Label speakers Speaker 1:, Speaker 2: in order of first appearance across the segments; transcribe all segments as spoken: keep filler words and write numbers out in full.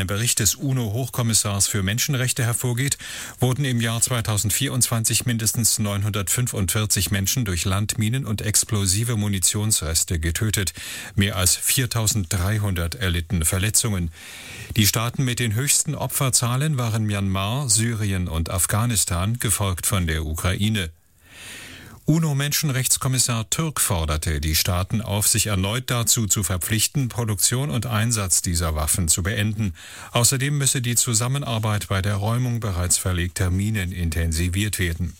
Speaker 1: einem Bericht des UNO-Hochkommissars für Menschenrechte hervorgeht, wurden im Jahr zweitausendvierundzwanzig mindestens neunhundertfünfundvierzig Menschen durch Landminen und explosive Munitionsreste getötet. Mehr als viertausenddreihundert erlitten Verletzungen. Die Staaten mit den höchsten Opferzahlen waren Myanmar, Syrien und Afghanistan, gefolgt von der Ukraine. UNO-Menschenrechtskommissar Türk forderte die Staaten auf, sich erneut dazu zu verpflichten, Produktion und Einsatz dieser Waffen zu beenden. Außerdem müsse die Zusammenarbeit bei der Räumung bereits verlegter Minen intensiviert werden.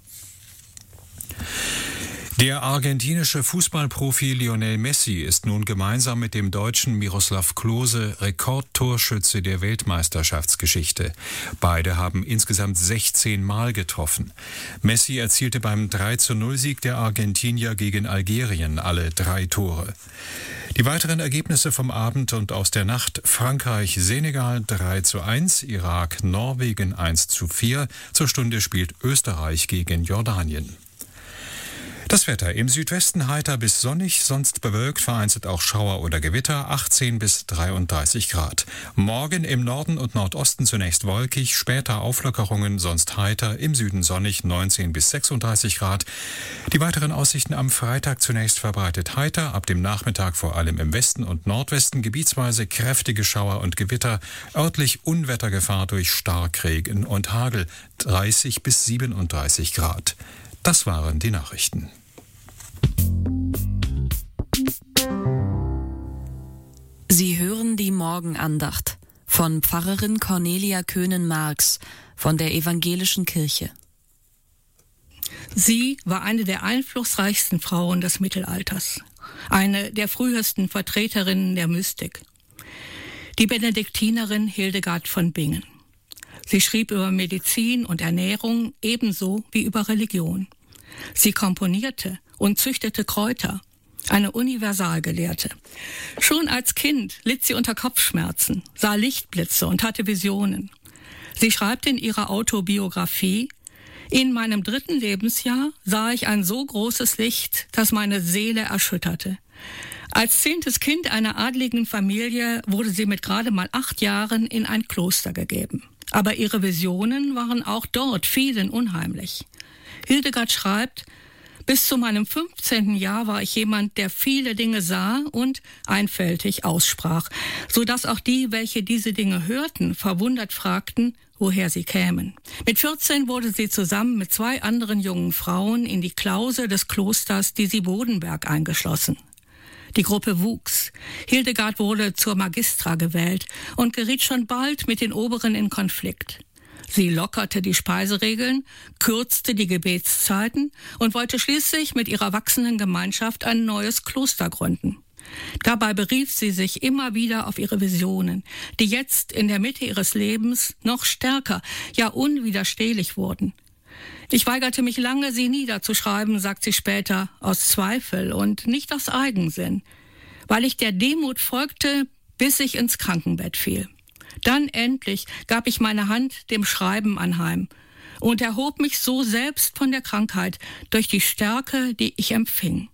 Speaker 1: Der argentinische Fußballprofi Lionel Messi ist nun gemeinsam mit dem Deutschen Miroslav Klose Rekordtorschütze der Weltmeisterschaftsgeschichte. Beide haben insgesamt sechzehn Mal getroffen. Messi erzielte beim drei zu null Sieg der Argentinier gegen Algerien alle drei Tore. Die weiteren Ergebnisse vom Abend und aus der Nacht: Frankreich-Senegal drei zu eins, Irak-Norwegen eins zu vier. Zur Stunde spielt Österreich gegen Jordanien. Das Wetter: im Südwesten heiter bis sonnig, sonst bewölkt, vereinzelt auch Schauer oder Gewitter, achtzehn bis dreiunddreißig Grad. Morgen im Norden und Nordosten zunächst wolkig, später Auflockerungen, sonst heiter, im Süden sonnig, neunzehn bis sechsunddreißig Grad. Die weiteren Aussichten am Freitag: zunächst verbreitet heiter, ab dem Nachmittag vor allem im Westen und Nordwesten gebietsweise kräftige Schauer und Gewitter, örtlich Unwettergefahr durch Starkregen und Hagel, dreißig bis siebenunddreißig Grad. Das waren die Nachrichten.
Speaker 2: Sie hören die Morgenandacht von Pfarrerin Cornelia Köhnen-Marx von der Evangelischen Kirche.
Speaker 3: Sie war eine der einflussreichsten Frauen des Mittelalters, eine der frühesten Vertreterinnen der Mystik, die Benediktinerin Hildegard von Bingen. Sie schrieb über Medizin und Ernährung ebenso wie über Religion. Sie komponierte und züchtete Kräuter, eine Universalgelehrte. Schon als Kind litt sie unter Kopfschmerzen, sah Lichtblitze und hatte Visionen. Sie schreibt in ihrer Autobiografie: In meinem dritten Lebensjahr sah ich ein so großes Licht, das meine Seele erschütterte. Als zehntes Kind einer adligen Familie wurde sie mit gerade mal acht Jahren in ein Kloster gegeben. Aber ihre Visionen waren auch dort vielen unheimlich. Hildegard schreibt: Bis zu meinem fünfzehnten Jahr war ich jemand, der viele Dinge sah und einfältig aussprach, sodass auch die, welche diese Dinge hörten, verwundert fragten, woher sie kämen. Mit vierzehn wurde sie zusammen mit zwei anderen jungen Frauen in die Klause des Klosters Disi-Bodenberg eingeschlossen. Die Gruppe wuchs. Hildegard wurde zur Magistra gewählt und geriet schon bald mit den Oberen in Konflikt. Sie lockerte die Speiseregeln, kürzte die Gebetszeiten und wollte schließlich mit ihrer wachsenden Gemeinschaft ein neues Kloster gründen. Dabei berief sie sich immer wieder auf ihre Visionen, die jetzt in der Mitte ihres Lebens noch stärker, ja unwiderstehlich wurden. Ich weigerte mich lange, sie niederzuschreiben, sagt sie später, aus Zweifel und nicht aus Eigensinn, weil ich der Demut folgte, bis ich ins Krankenbett fiel. Dann endlich gab ich meine Hand dem Schreiben anheim und erhob mich so selbst von der Krankheit durch die Stärke, die ich empfing.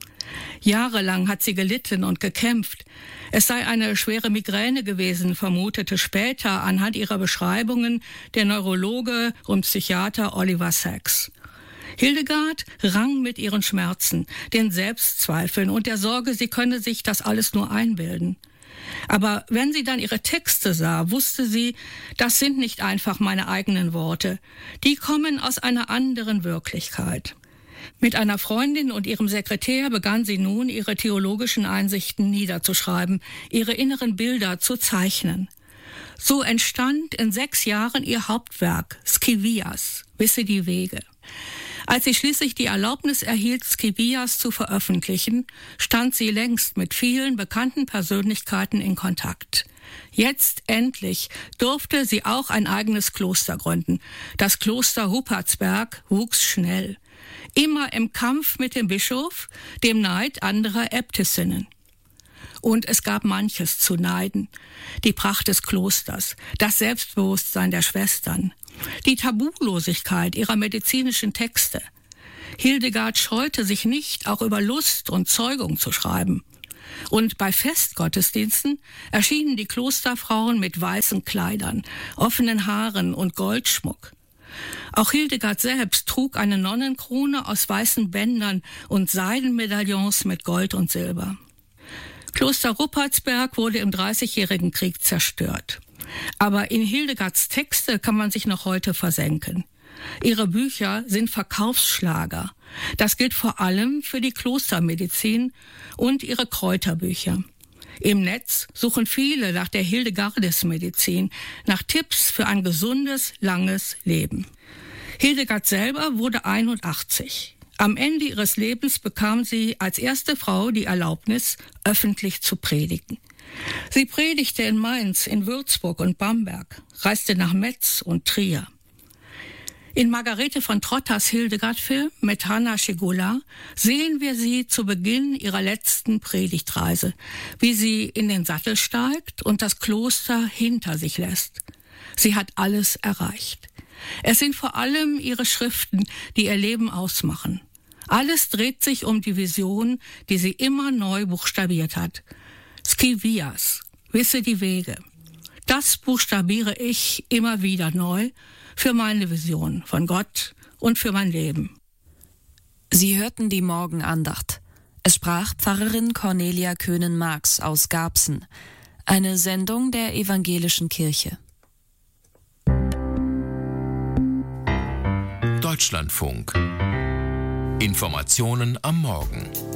Speaker 3: Jahrelang hat sie gelitten und gekämpft. Es sei eine schwere Migräne gewesen, vermutete später anhand ihrer Beschreibungen der Neurologe und Psychiater Oliver Sacks. Hildegard rang mit ihren Schmerzen, den Selbstzweifeln und der Sorge, sie könne sich das alles nur einbilden. Aber wenn sie dann ihre Texte sah, wusste sie, das sind nicht einfach meine eigenen Worte. Die kommen aus einer anderen Wirklichkeit. Mit einer Freundin und ihrem Sekretär begann sie nun, ihre theologischen Einsichten niederzuschreiben, ihre inneren Bilder zu zeichnen. So entstand in sechs Jahren ihr Hauptwerk, Scivias, Wisse die Wege. Als sie schließlich die Erlaubnis erhielt, Scivias zu veröffentlichen, stand sie längst mit vielen bekannten Persönlichkeiten in Kontakt. Jetzt endlich durfte sie auch ein eigenes Kloster gründen. Das Kloster Ruppertsberg wuchs schnell. Immer im Kampf mit dem Bischof, dem Neid anderer Äbtissinnen. Und es gab manches zu neiden. Die Pracht des Klosters, das Selbstbewusstsein der Schwestern, die Tabulosigkeit ihrer medizinischen Texte. Hildegard scheute sich nicht, auch über Lust und Zeugung zu schreiben. Und bei Festgottesdiensten erschienen die Klosterfrauen mit weißen Kleidern, offenen Haaren und Goldschmuck. Auch Hildegard selbst trug eine Nonnenkrone aus weißen Bändern und Seidenmedaillons mit Gold und Silber. Kloster Ruppertsberg wurde im Dreißigjährigen Krieg zerstört. Aber in Hildegards Texte kann man sich noch heute versenken. Ihre Bücher sind Verkaufsschlager. Das gilt vor allem für die Klostermedizin und ihre Kräuterbücher. Im Netz suchen viele nach der Hildegardesmedizin, nach Tipps für ein gesundes, langes Leben. Hildegard selber wurde einundachtzig. Am Ende ihres Lebens bekam sie als erste Frau die Erlaubnis, öffentlich zu predigen. Sie predigte in Mainz, in Würzburg und Bamberg, reiste nach Metz und Trier. In Margarete von Trotters Hildegard-Film mit Hanna Schygulla sehen wir sie zu Beginn ihrer letzten Predigtreise, wie sie in den Sattel steigt und das Kloster hinter sich lässt. Sie hat alles erreicht. Es sind vor allem ihre Schriften, die ihr Leben ausmachen. Alles dreht sich um die Vision, die sie immer neu buchstabiert hat. Scivias, wisse die Wege. Das buchstabiere ich immer wieder neu für meine Vision von Gott und für mein Leben.
Speaker 2: Sie hörten die Morgenandacht. Es sprach Pfarrerin Cornelia Könen-Marx aus Garbsen, eine Sendung der Evangelischen Kirche.
Speaker 4: Deutschlandfunk. Informationen am Morgen.